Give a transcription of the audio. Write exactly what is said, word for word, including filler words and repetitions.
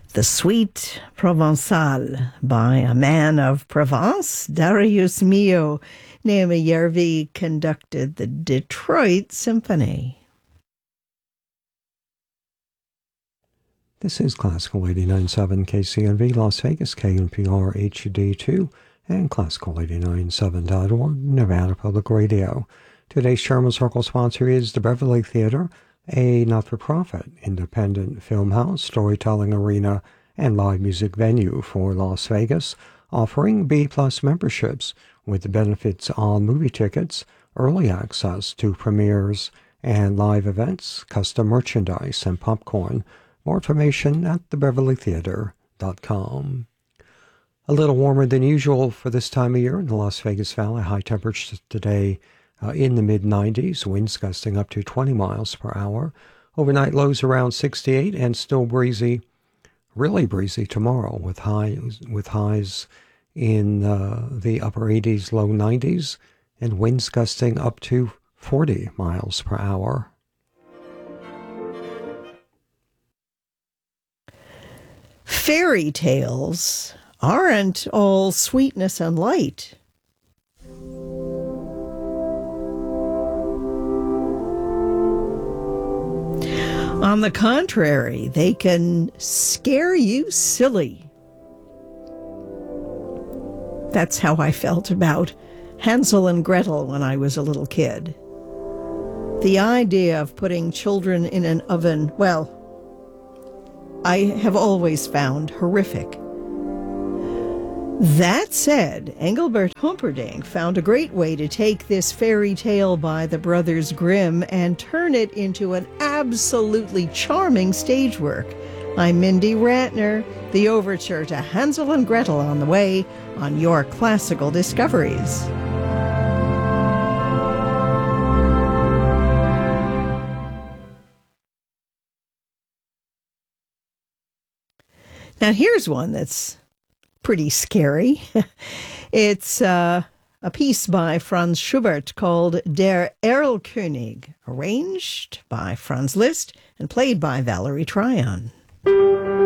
The Suite Provençale by a man of Provence, Darius Milhaud. Naomi Järvi conducted the Detroit Symphony. This is Classical eighty-nine point seven K C N V Las Vegas, K N P R H D two, and Classical eighty-nine point seven dot org, Nevada Public Radio. Today's Sherman Circle sponsor is the Beverly Theater, a not-for-profit independent film house, storytelling arena, and live music venue for Las Vegas, offering B-plus memberships with benefits on movie tickets, early access to premieres and live events, custom merchandise, and popcorn. More information at the beverly theater dot com. A little warmer than usual for this time of year in the Las Vegas Valley. High temperatures today uh, in the mid nineties, winds gusting up to twenty miles per hour. Overnight lows around sixty-eight and still breezy, really breezy tomorrow with highs, with highs in uh, the upper eighties, low nineties, and winds gusting up to forty miles per hour. Fairy tales aren't all sweetness and light. On the contrary, they can scare you silly. That's how I felt about Hansel and Gretel when I was a little kid. The idea of putting children in an oven, well, I have always found horrific. That said, Engelbert Humperdinck found a great way to take this fairy tale by the Brothers Grimm and turn it into an absolutely charming stage work. I'm Mindy Ratner, the overture to Hansel and Gretel on the way on your Classical Discoveries. Now here's one that's pretty scary. It's uh, a piece by Franz Schubert called Der Erlkönig, arranged by Franz Liszt and played by Valerie Tryon.